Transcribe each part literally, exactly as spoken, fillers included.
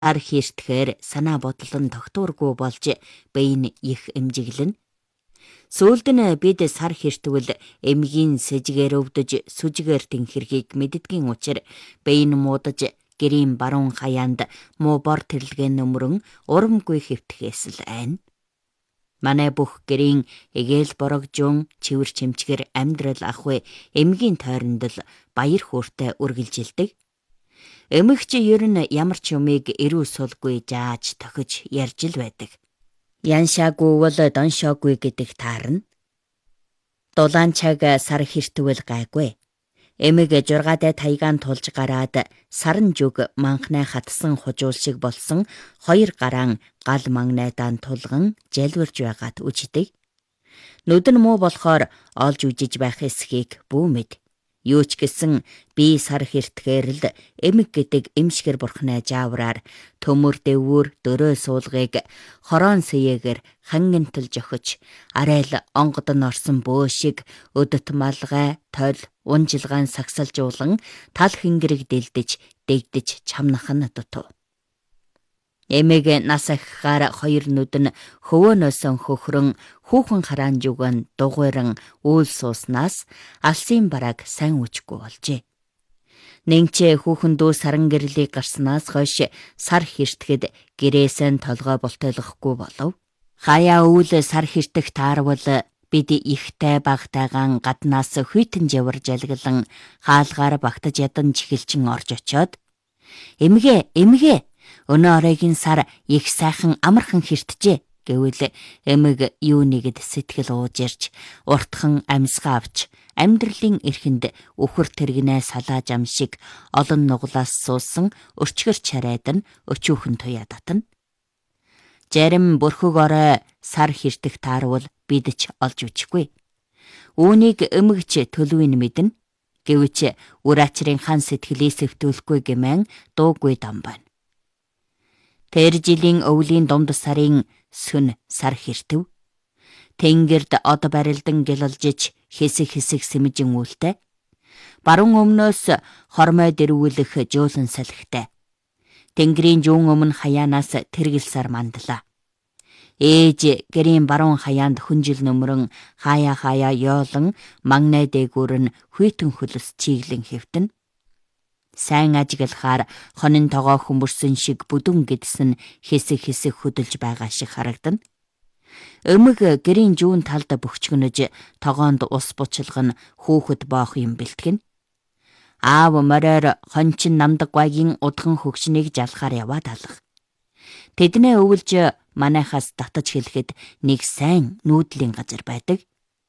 Ар хийртгэхээр санаа бодол нь тогтуургүй болж биеийн их эмжиглэн. Сүүлд нь бид сар хийртвэл эмгийн сэжгээр өвдөж сүжгээр тэнхэрхийг мэддгийн учир биеийн муудаж гэрийн баруун хаяанд муу бор тэрлэгээ нөмрөн урамгүй хэвтгэхээс л айн. Манай бүх гэрийн эгээл борогжун чивэр чимчгэр амьдрал ахуй эмгийн тойронд л баяр хөөртэй үргэлжилдэг. Эмэгч ер нь ямар ч юмыг эрүү сулгүй зааж тохиж ярьж л байдаг. Яншаагүй бол доншоогүй гэдэг таарна. Дулаан цаг сар хэртвэл гайгүй. Эмэг жургаатай тайгаан тулж гараад сарн жүг манхнай хатсан хужуул шиг болсон хоёр гараан гал магнайдаан тулган жалвирж байгаад үжидэг. Нүд нь муу болохоор олж үжиж байх эсхийг бүү мэд. Юу ч гэсэн би сар хэртгэхээр л эмэг гэдэг эмшгэр бурхнаа жаавраар төмөр дэвүүр дөрөө суулгыг хорон сэегээр хангинтал жохиж арай л онгод нь орсон бөө шиг өдөрт малгай тол унжилгаан сагсалжуулан тал хингэрэг дэлдэж дэгдэж чамнах нь дутуу. Эмэг нас ахихаар хоёр нүд нь хөвөөнөөс хөхрөн хүүхэн хараан жүгэн дугуйран үйл сууснаас алсын бараг сайн үжихгүй болжээ. Нэнчээ хүүхэн дүү саран гэрлийг гарснаас хойш сар хэртгэхэд гэрээсэн толгой болтойлохгүй болов. Хаяа үйл сар хэртэх таарвал бид ихтэй багтайгаан гаднаас хүйтэн жавар жалгалан хаалгаар багтаж ядан чихэлчин орж очоод эмгээ эмгээ өнөө оройгийн сар их сайхан амархан хэртжээ гэвэл эмэг юу нэгэд сэтгэл ууж ирж уртхан амьсгаа авч амьдралын эрхэнд өхөр тэргнээ салааж амшиг олон нуглаас суусан өчгөр чарайд нь өчүүхэн туяа татна. Зарим бүрхэг орой сар хэртэх таарвал бид ч олж үчихгүй. Үүнийг эмэгч төлөвийн мэднэ. Гэвч үр ачрын хан сэтгэлээс өвтүүлэхгүй гэмэн дуугүй дам байна. Тэр жилийн өвлийн дунд сарын сүн сар хэртэв. Тэнгэрд од барилдан гялалжиж хэсэг хэсэг сэмжин үлтэй. Баруун өмнөөс хормой дэрвүүлэх жөөлөн салхитай. Тэнгэрийн жуун өмнө хаяанаас тэргэлсар мандлаа. Ээж гэрийн баруун хаяанд хүнжил нөмрөн хаяа хаяа ёолон магнай дээгүүр нь хүйтэн хөлс чиглэн хэвтэн. Сайн ажиглахаар хонин тогоо хүмүүрсэн шиг бүдүн гэдсэн хэсэг хэсэг хөдөлж байгаа шиг харагдана. Өмг гэрийн жүүн талд бөхчгөнөж тогоонд ус бучлах нь хүүхэд боох юм бэлтгэн. Аав мороор хончин намдаг гайгийн удган хөгшнийг жалахаар яваад алах. Тэднээ өвлж манайхаас татаж хэлэхэд нэг сайн нүүдлийн газар байдаг.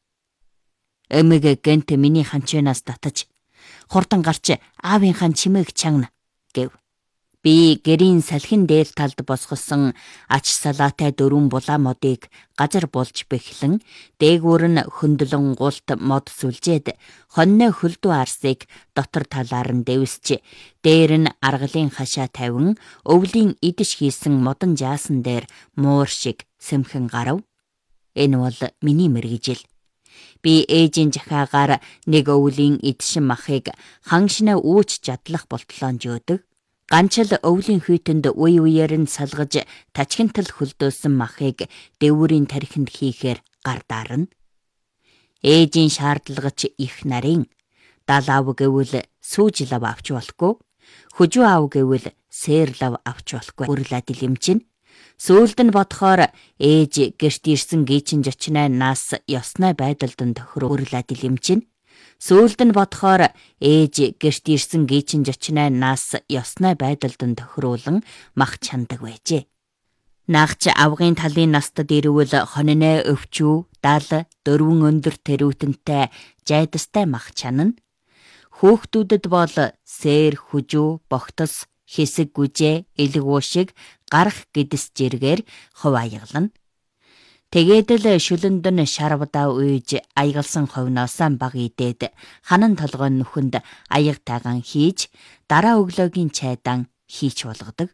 Өмг гэнт миний ханчинаас татаж хурдан гарч аавынхаа чимээг чангна гэв. Би гэрийн салхин дээр талд босгосон ач салаатай дөрвөн булаа модыг газар болж бэхлэн дээгүүр нь хөндлөн гулт мод сүлжээд хоньны хөлдөө арсыг дотор талаар нь дэвсч дээр нь аргалын хашаа тавин өвлийн идэж хийсэн модон жаасан дээр муур шиг сэмхэн гарав. Энэ бол миний мэргэжил. Би ээжийн жахаагаар нэг өвлийн идшин махыг хангшнаа үүч жадлах болтлоон жөөдөг. Ганчил өвлийн хүйтэнд үе үеэр нь салгаж тачхинтал хөлдөөсөн махыг дэвүүрийн тархинд хийхээр гар дарна. Ээжийн шаардлагач их нарын дал аав гэвэл сүүж лав авч болохгүй, хүжүү аав гэвэл сээр лав авч болохгүй үрлээд илэмчин. Сүүлд нь бодохоор ээж гэрт ирсэн гийчин жочнаа нас ёсной байдалд нь тохироо үрлээд илэмчин. Сүүлд нь бодохоор ээж гэрт ирсэн гийчин жочнаа нас ёсной байдалд нь тохируулан мах чандаг байжээ. Наагч авгын талын настад ирвэл хонинэ өвчүү, дал, дөрвөн өндөр тэрүүтэнтэй жайдастай мах чанана. Хүүхдүүдэд бол сээр, хүжүү, богтос, хэсэг гүжээ, элэг уушиг гарах гэдэс жиргээр хов аяглана. Тэгээд л шүлэнд нь шарвдаа үйж аягалсан ховноосаа баг идээд ханан толгой нүхэнд аяг тайгаан хийж дараа өглөөгийн чайдан хийч болгодог.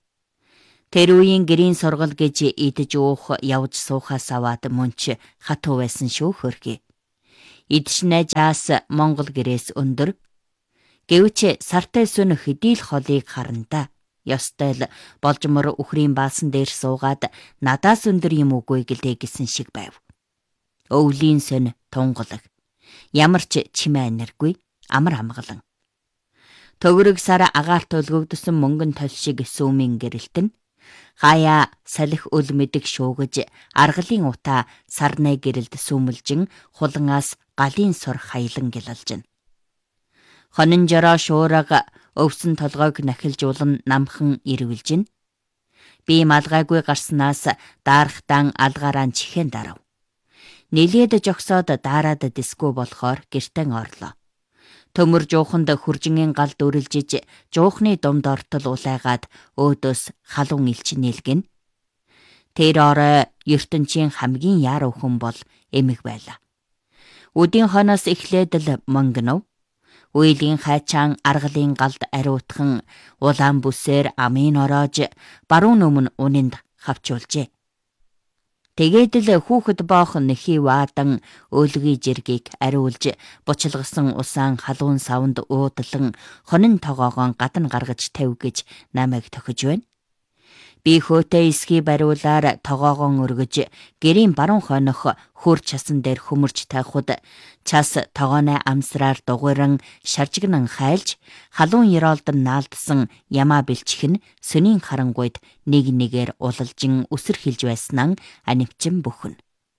Тэр үеийн гэрийн сургал гэж идэж уух явж суухаас аваад мөнч хатуу байсан шүү хөрхий. Идшнэ жаас Монгол гэрээс өндөр. Гэвч сартай сүн хөдийл холыг харна да. Ёстой л болжмор үхрийн баасан дээр суугаад надаас өндөр юм үгүй гэлээ гэсэн шиг байв. Өвлийн сонь тунгалаг. Ямар ч чимээ аниргүй, амар амгалан. Төгрөг сар агаарт өлгөгдсөн мөнгөн тол шиг сүүмийн гэрэлтэн. Хаяа салхи өл мэдэг шуугаж, аргалын утаа сарнай гэрэлд сүмэлжин хулангаас галын сур хаялан гялалжин. Хонин жороо шуураг өвсөн толгойг нахилжуулан намхан ирвэлжин. Би малгайгүй гарснаас даарахтан алгаараа чихэн дарав. Нилээд жогсоод дараад диско болохоор гэртэн орлоо. Төмөр жууханд хуржингийн галд үрэлжиж жуухны думд ортол улайгаад өөдөөс халуун илч нэлгэн. Тэр орой ертөнцийн хамгийн яар өхөн бол эмэг байла. Үдийн хоноос эхлээд л мөнгөнөв. Үйлийн хайчаан аргалын галд ариутхан улаан бүсээр амын ороож баруун өмнө унинд хавчуулжээ. Тэгээд л хүүхэд боох нэхий ваадан өлгий жиргийг ариулж бучлгасан усаан халуун савнд уудлан хонин тогоогоон гадна гаргаж тавь гэж намайг тохиж байна. Би хөөтэй эсхий бариулаар тогоогоон өргөж гэрийн баруун хойнох хөр часан дээр хөмөрч тайхуд час тогооны амсраар дугуйран шаржигнан хайлж халуун ёроолд наалдсан ямаа бэлчхэн сөний харангуйд нэг нэгээр улалжин өсөр хилж байснаа анивчин бүхэн.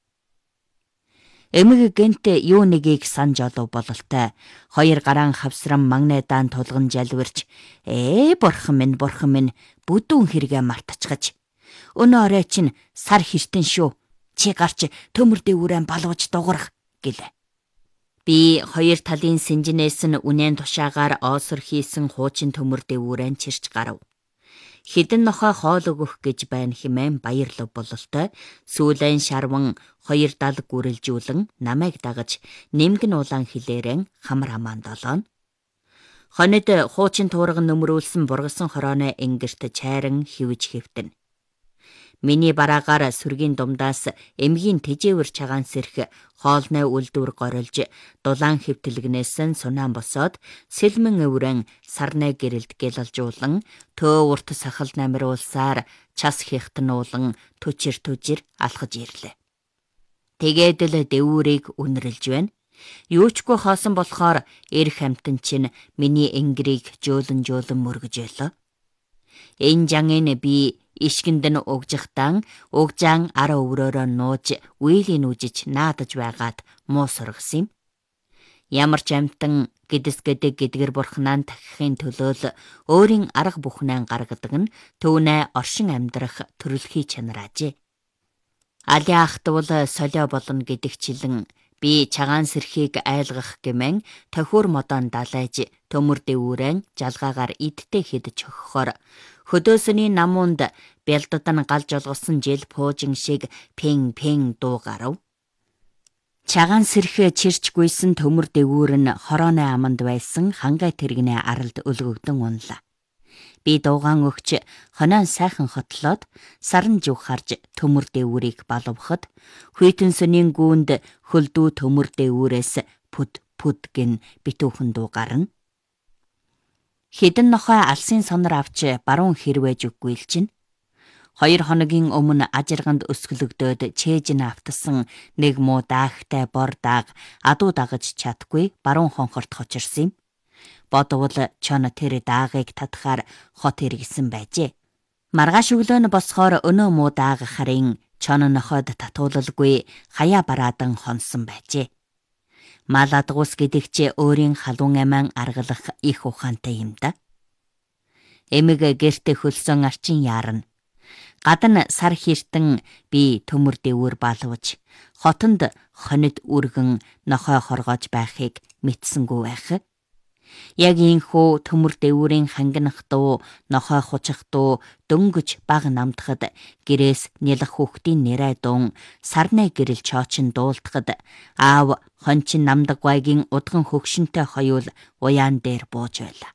Эмэг гэнт юу нэгийг санж олов бололтой. Хоёр гараан хавсран магнедаан тулган жалвирч ээ бурхан минь бурхан минь бүдүүн хэрэгэ мартачгаж. Өнөө орой чинь сар хэртэн шүү. Чи гарч төмөр дэвүүрэн балууж дуурах гэлээ. Би хоёр талын синжинээс нь үнэн тушаагаар оосор хийсэн хуучин төмөр дэвүүрэн чирч гарав. Хідэн нохой хоол өгөх гэж байна хэмээн баярлав бололтой. Сүүлэн шарван хоёр дал гүрэлжүүлэн намайг дагаж нэмгэн улаан хилээрэн хамар хамаан долоон. Хонид хуучин туурган нөмрүүлсэн бургасан хорооны энгэрт чайран хивж хэвтэн. Миний бараагаар сүргийн думдаас эмгийн тэжээвэр чагаан сэрх хоолны үлдвэр горилж дулаан хэвтэлгнээс нь сунаан босоод сэлмэн өврэн сарнай гэрэлд гэлалжуулан төө урт сахал намируулсаар час хихтнуулан төчир төжир алхаж ирлээ. Тэгээд л дэвүүрийг үнэрлж байна. Юучгүй хоосон болохоор эрх амтан чинь миний энгэрийг жөөлөн жөөлөн мөргөж байлаа. Энэ жангийн би ишгэнд нь угжихтан угжаан ара өврөөрөө нууж үеийг нүжиж наадаж байгаад муу сургасан юм. Ямар ч амтан гэдэс гэдэг гэдгэр бурхнаа тахихын төлөөл өөрийн арга бүхнээ гаргадаг нь төвнээ оршин амьдрах төрөлхий чанараажээ. Али ахтвал солио болно гэдэгчлэн би чагаан сэрхийг айлгах гэмэн тохиур модон далайж төмөр дэвүүрэн жалгаагаар идтэй хэдэж өгөхөөр хөдөөсний намуунд бялдад нь галж олгосон жил пуужин шиг пэн пэн дуу гарав. Чагаан сэрхээ чирч гүйсэн төмөр дэвүүр нь хорооны аманд байсан хангай тэрэгнээ аралд өлгөгдөн унлаа. Би дуугаан өгч хонион сайхан хотлоод саран жив харж төмөр дэвүүрийг балвахад хүйтэн сонийн гүүнд хөлдүү төмөр дэвүүрээс пүд пүд гин битүүхэн дуу гарна. Хідэн нохой алсын сонор авч баруун хэрвэж үггүй л чинь. Хоёр хоногийн өмнө ажирганд өсгөлөгдөөд чэйж наавтсан нэг муу даахтай бор дааг адуу дагаж чадгүй баруун хонхорт хочирсан юм. Бодвол чон тэр даагыг татахаар хот иргэсэн байжээ. Маргааш өглөө нь босхоор өнөө муу дааг харын чон нохойд татуулалгүй хаяа бараадан хонсон байжээ. Мал адгуус гэдэг чи өөрийн халуун амиан аргалах их ухаантай юм да. Эмэг гэрте хөлсөн арчин яарна. Гадна сар хиртэн би төмөр дэвүүр балваж хотонд хонид үргэн нохой хоргоож байхыг мэдсэнгүй байх. Яг ийхүү төмөр дэвүүрийн хангинах дуу нохой хучих дуу дөнгөж баг намтахад гэрээс нялх хүүхдийн нэрай дуун сарнай гэрэл чоочин дуултахад аав хончин намдаг гайгийн удган хөгшөнтэй хоёул уяан дээр бууж байла.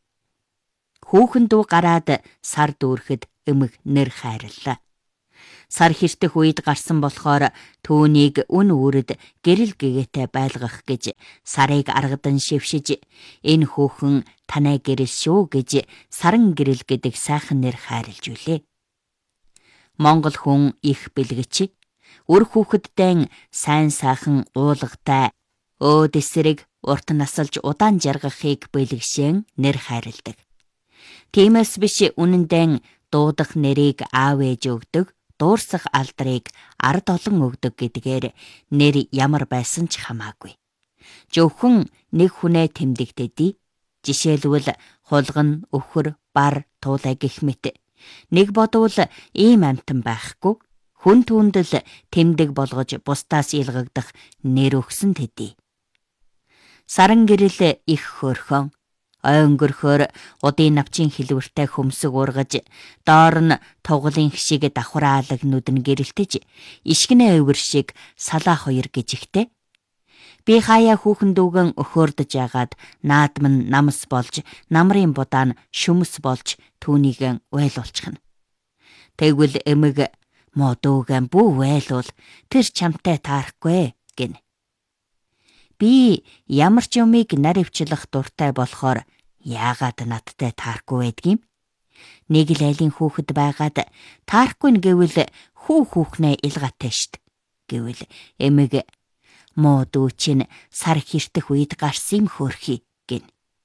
Хүүхэн дүү гараад сар дүүрэхэд эмэг нэр хайрлаа. Сар хэртэх үед гарсан болохоор түүнийг үн үүрэд гэрэл гэгээтэй байлгах гэж сарыг аргадан шившиж энэ хүүхэн танай гэрэл шүү гэж саран гэрэл гэдэг сайхан нэр хайрлж үлээ. Монгол хүн их бэлгэч, үр хүүхэддээ сайн сайхан уулгатай, өөд эсрэг урт насалж удаан жаргахыг бэлгэшэн нэр хайрладаг. Тиймээс биш үнэндээ дуудах нэрийг аав ээж өгдөг, дуурсах алдрыг ард олон өгдөг гэдгээр нэр ямар байсан ч хамаагүй. Зөвхөн нэг хүнээ тэмдэгдэдий. Жишээлбэл хулган, өвхөр, бар, туулай гэх мэт. Нэг бодвол ийм амтан байхгүй. Хүн түүндэл тэмдэг болгож бусдаас илгагдах нэр өгсөн тэдий. Саран гэрэл их хөөрхөн. Ой өнгөрөхөөр удын навчин хэлвэртэй хөмсөг ургаж, доор нь тугалын хшиг давхраалаг нүд нь гэрэлтэж, ишгэнэ өвөр шиг салаа хоёр гжигтэй. Би хаяа хүүхэн дүүгэн өхөөрдөж ягаад наадам нь намс болж, намрын будаа нь шүмс болж түүнийг уйлуулчихна. Тэгвэл эмэг мо дүүгэн бүү уйлуул, тэр чамтай таарахгүй гин. Би ямар ч юмыг наривчлах дуртай болохоор яагаад надтай таарахгүй байдгийм? Нэг л айлын хүүхэд байгаад таарахгүй гэвэл хүү хүүхнээ илгаатай штт гэвэл эмэг мо дүү чинь сар хэртэх үед гарсан юм хөөрхий гин.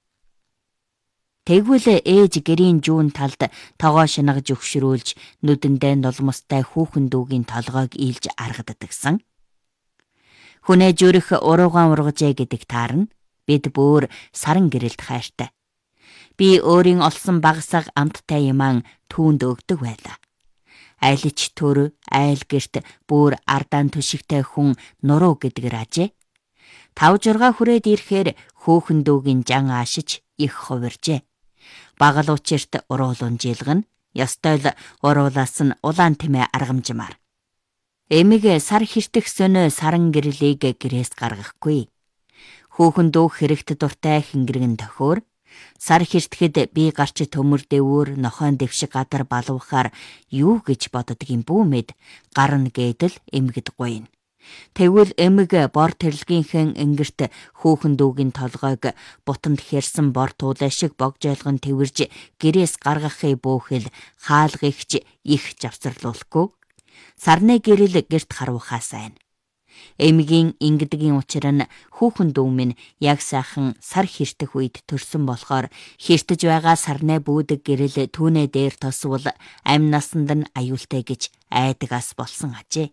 Тэгвэл ээж гэрийн жуун талд тогоо шинагж өгшрүүлж нүдэндээ нулмустай хүүхэн дүүгийн толгойг ийлж аргаддагсан. Хүнээ зүрх уруугаан ургажээ гэдэг таарна. Бид бүр саран гэрэлд хайртай. Би өөрийн олсон багсаг амттай юман түүнд өгдөг байлаа. Айлч төр, айл гэрт бүр ардаан түшигтэй хүн нуруу гэдгээр ажээ. Тав журга хүрээд ирэхээр хөөхөн дүүгийн жан аашиж их хувиржээ. Багал учирт уруулун жилгэн, ёстой л уруулаас нь улаан тэмээ аргамжмаар. Эмэг сар хэртэх сөнөө саран гэрлийг гэрээс гаргахгүй. Хөөхөн дүү хэрэгт дуртай хингэргэн тохиор, сар хэртэхэд би гарч төмөр дэвүүр нохойн дэвшиг гадар балуухаар юу гэж боддгийн бүү мэд гарна гэдэл эмэгд гуйна. Тэгвэл эмэг бор тэрлэгийнхэн ингэрт хөөхөн дүүгийн толгойг бутанд хэрсэн бор туулай шиг богжойлгон тэвэрж гэрээс гаргахыг бөөхөл хаалгагч их завсарлуулахгүй. Сарны гэрэл гэрт харуухаа сайн. Эмигийн ингэдгийн учир нь хүүхэн дүү минь яг сайхан сар хэртэх үед төрсөн болохоор хэртэж байгаа сарны бүүдэг гэрэл түүнээ дээр тосвол амь насанд нь аюултай гэж айдагаас болсон ажээ.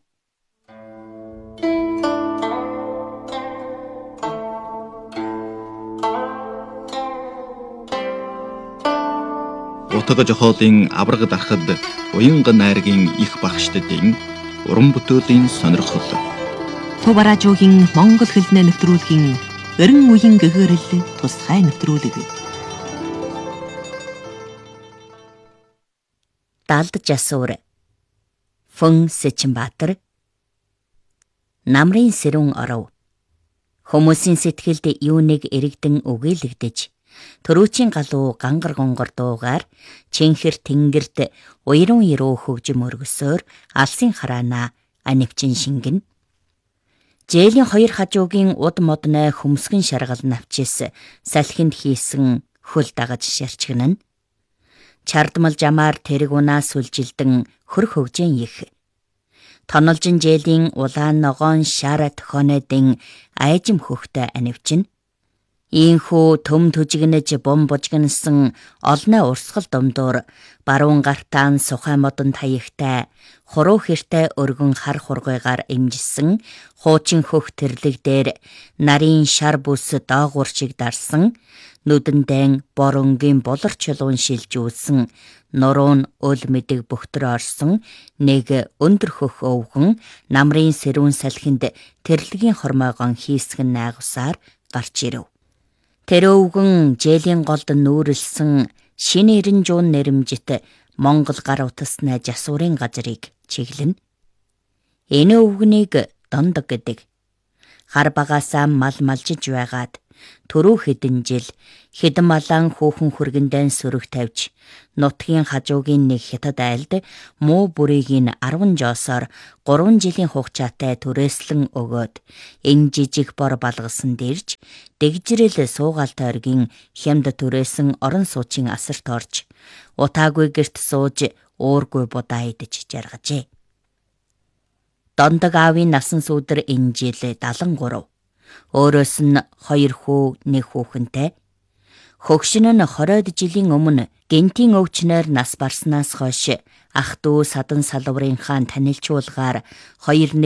Утга жохоолын авраг дарахад уянга найргийн их багштдын уран бүтээлийн сонирхол. Тувара жуугийн монгол хэлнээ нэвтрүүлгийн эрен үеийн гэгэрэл тусгай нэвтрүүлэг. Далд жасуур Фөн Сэчинбаатар. Намрын сэрүүн оров. Хүмүүсийн сэтгэлд юуныг эрэгдэн өгөөлөгдөж, төрөөчийн галуу гангар гонгор дуугаар чинхэр тэнгэрт уйрун ирүү хөгжим өргөсөөр алсын хараана анивчин шингэн. Жээлийн хоёр хажуугийн уд модны хөмсгөн шаргал навчис салхинд хийсэн хөл дагаж шарчгнан. Чардмал жамаар тэрэг унаас сүлжилдэн хөр хөгжин их. Тонолжин жээлийн улаан ногоон шара төхөнөдийн айжим хөхтэй анивчин. Ийхүү төм төжигнэж бом бужигнсан олны урсгал домдуур баруун гартаан сухай модон таягтай хуруу хэртэй өргөн хар хургойгаар имжсэн хуучин хөх тэрлэг дээр нарийн шар бүс доогуур шиг дарсан нүдэндээ боронгийн болор чулуун шилжүүлсэн нуруун өл мэдэг бөхтөр орсон нэг өндөр хөх өвгөн намрын сэрүүн салхинд тэрлэгийн хормойгон хийсгэн найгусаар гарч ирэв. Тэр өвгөн жээлийн голд нүүрлсэн шинэ эрен жуун нэрэмжит Монгол гар утасны жасуурын газрыг чиглэнэ. Энэ өвгнийг дондог гэдэг. Хар багаасаа мал малжиж байгаад Төрөө хэдэн жил хэдэн малан хүүхэн хүргэндэн сүрэг тавьж нутгийн хажуугийн нэг хятад айлд муу бүрийг нь арван жоосоор гурван жилийн хугацаатай түрээслэн өгөөд энэ жижиг бор балгасан дэрж дэгжрэл суугаал тойргийн хямд түрээсэн орон суучийн асарт орж утаагүй гэрт сууж уургүй будаа идэж жаргажээ. Дондог аавын насан сүүдэр энэ жил дагалан гурав. Өөрөөс нь хоёр хүү нэг хүүхэнтэй. Хөгшин нь хороод жилийн өмнө гентийн өвчнөр нас барснаас хойш ах дүү садан салварын хаан танилжуулгаар хоёр